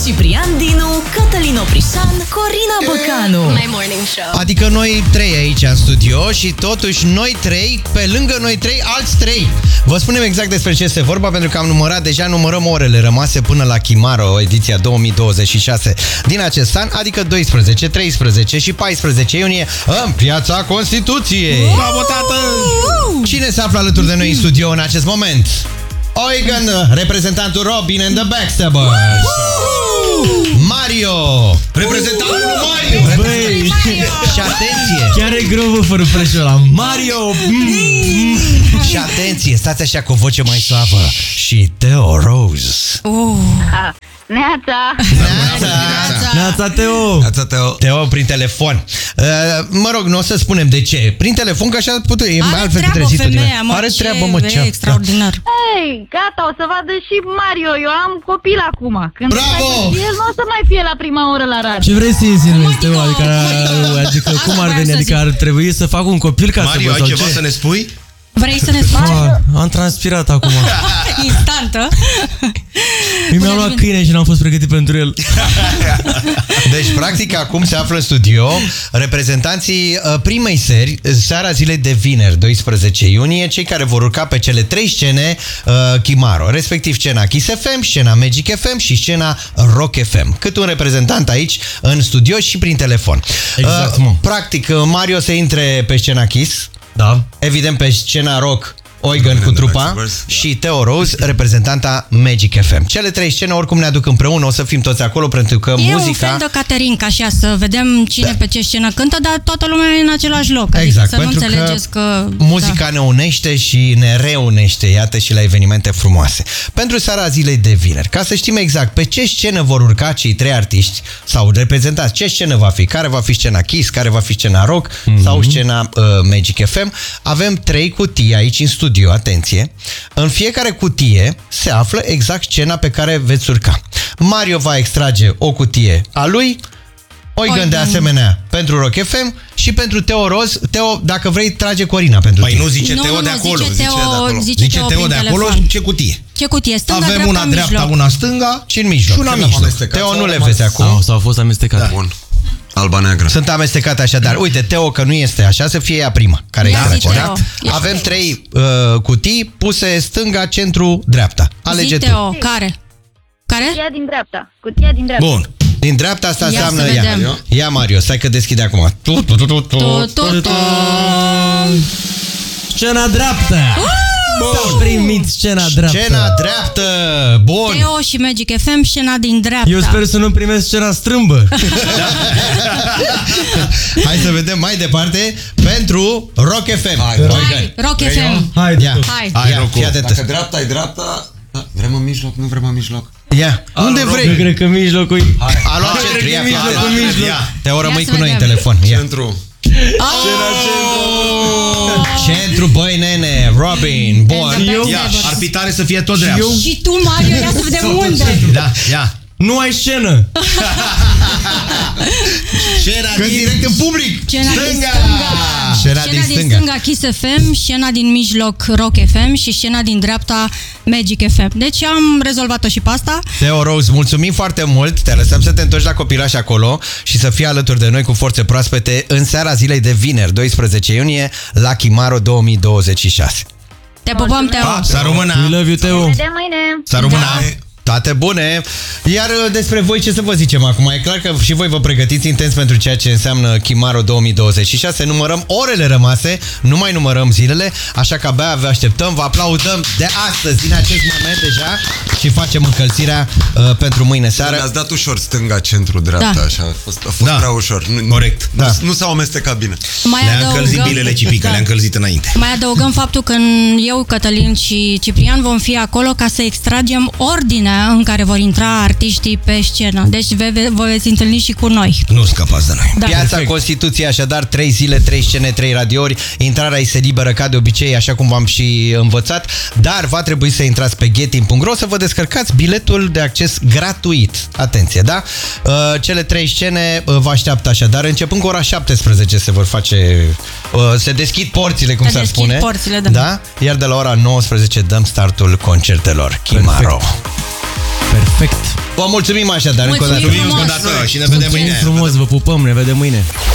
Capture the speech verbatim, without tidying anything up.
Ciprian Dinu, Cătălin Oprișan, Corina Băcanu. My morning show. Adică noi trei aici în studio și totuși noi trei, pe lângă noi trei, alți trei. Vă spunem exact despre ce este vorba, pentru că am numărat, deja numărăm orele rămase până la Chimaro, ediția două mii douăzeci și șase din acest an, adică doisprezece, treisprezece și paisprezece iunie în Piața Constituției. Bravo, tată! Cine se află alături de noi în studio în acest moment? Eugen, reprezentantul Robin and the Backstabbers. Mario, reprezentantul Mario. Băi, și atenție, chiar e greu vă fără preșul ăla. Mario! și atenție, stați așa cu o voce mai suavă. Și Theo Rose. Uh. Neața! Neața! Neața, Teo! Neața, Teo! Teo prin telefon. Uh, mă rog, nu o să spunem de ce. Prin telefon, că așa putu, e Are altfel treabă trezită. femeia, mă, Are ce treabă, mă, ce? e extraordinar. Ei, gata, o să vadă și Mario. Eu am copil acum. Când Bravo! el nu o să mai fie la prima oră la radio. Ce vrei să insinuezi, Teo? Adică- Adică, adică cum ar Asta veni? vreau să Adică ar trebui să fac un copil ca Mario, să ai vă ceva să ne spui? Vrei să ne spui? Ah, am transpirat acum. Instantă. Eu mi-am luat câine și n-am fost pregătit pentru el. Deci, practic, acum se află în studio reprezentanții uh, primei seri, seara zilei de vineri, doisprezece iunie, cei care vor urca pe cele trei scene uh, Chimaro, respectiv scena Kiss F M, scena Magic F M și scena Rock F M. Cât un reprezentant aici în studio și prin telefon. Exact, uh, practic, Mario se intre pe scena Kiss, Da. evident pe scena Rock Eugen cu trupa și Theo Rose, reprezentanta Magic F M. Cele trei scene oricum ne aduc împreună, o să fim toți acolo pentru că E muzica... un fel de Caterinca, așa, să vedem cine da. pe ce scenă cântă, dar toată lumea e în același loc. Exact, adică să nu pentru înțelegeți că, că muzica da. ne unește și ne reunește, iată, și la evenimente frumoase. Pentru seara zilei de vineri, ca să știm exact pe ce scenă vor urca cei trei artiști sau reprezentați, ce scenă va fi, care va fi scena Kiss, care va fi scena Rock mm-hmm. sau scena uh, Magic F M, avem trei cutii aici în studio, atenție. În fiecare cutie se află exact scena pe care veți urca. Mario va extrage o cutie a lui, Eugen de asemenea pentru Rock F M și pentru Theo Rose. Teo, dacă vrei, trage Corina pentru Păi tine. nu zice Nu, Teo nu, de nu, acolo, zice zice Teo- de acolo. zice Zice Teo Teo prin de acolo, telefon. ce cutie? Ce cutie? Stânga, Avem dreapta, una dreapta, mijloc. una stânga Și în mijloc. și una Când mijloc. Teo nu le vezi acum. Sau, sau a fost amestecat. Da. Bun. Alba-neagră. Sunt amestecate așadar. Uite, Teo, că nu este așa, să fie ea prima care Ia extrage. zi, Teo. Da? Ia Avem zi. trei uh, cutii puse stânga, centru, dreapta. Alege Zi, tu. Teo, care? Care? Cutia din dreapta. Cutia din dreapta. Bun. Din dreapta asta Ia înseamnă să ea. vedem. Ia, Mario, stai că deschide acum. Tu, tu, tu, tu, tu. Tu, tu, tu. Scena dreaptă! S-a primit scena dreaptă. Scena dreaptă. Bun. Teo și Magic F M, scena din dreapta. Eu sper să nu primesc scena strâmbă. Hai să vedem mai departe pentru Rock F M. Hai, Hai, Rock F M. Hai, Ia. Hai. Hai, Ia, Rocu. fii atent. Dacă dreapta e dreapta, da, vrem în mijloc, nu vrem în mijloc. Ia. Unde Eu vrei? cred că mijlocul e... A luat centru. Ia, fii mijlocul, atent. mijloc. Ia. Teo, rămâi să cu noi în vedem. telefon. Ia. Centru. Centru, băi, nene. Robin. Bun. Eu? Ia, ar fi tare să fie tot dreapta. Și tu, Mario, ia să vedem unde. Da, ia. Nu ai scenă! Scena Că direct în public. Scena din Stânga. stânga. Scena Scena din din stânga. stânga Kiss F M, scena din mijloc Rock F M și scena din dreapta Magic F M. Deci am rezolvat-o și pe asta. Theo Rose, mulțumim foarte mult. Te lăsăm să te întorci la copilaș acolo și să fii alături de noi cu forțe proaspete în seara zilei de vineri, doisprezece iunie, la Chimaro două mii douăzeci și șase. Te pupăm, Teo. Pa, să rămână. We love you, Teo. Vedem mâine. Să rămână. Da. Toate bune! Iar despre voi ce să vă zicem acum? E clar că și voi vă pregătiți intens pentru ceea ce înseamnă Chimaro două mii douăzeci și șase. Numărăm orele rămase, nu mai numărăm zilele, așa că abia vă așteptăm, vă aplaudăm de astăzi, din acest moment deja, și facem încălțirea uh, pentru mâine seară. Ne-ați dat ușor stânga, centru, dreapta, Da. așa. A fost, a fost Da. prea ușor. Nu, Corect. Nu, Da. nu s-au amestecat bine. Mai Le-a încălzit adăugăm- bilele Cipică, Da. le-a încălzit înainte. Mai adăugăm faptul că eu, Cătălin și Ciprian vom fi acolo ca să extragem ordinea în care vor intra artiștii pe scenă. Deci ve- vă veți întâlni și cu noi. Nu scapați de noi. Da. Piața Perfect. Constituției, așadar, trei zile, trei scene, trei radiouri. Intrarea este liberă ca de obicei, așa cum v-am și învățat, dar va trebui să intrați pe getin punct ro să vă descărcați biletul de acces gratuit. Atenție, da? Uh, cele trei scene uh, vă așteaptă așadar. Începând cu ora șaptesprezece se vor face... Uh, se deschid porțile, cum Se s-ar deschid spune. porțile, da. Da? Iar de la ora nouăsprezece dăm startul concertelor Chimaro. Perfect. Perfect. Vă mulțumim așadar încă o dată. Mulțumim frumos. Mulțumim încă o dată și ne vedem mâine. Frumos, vă pupăm, ne vedem mâine.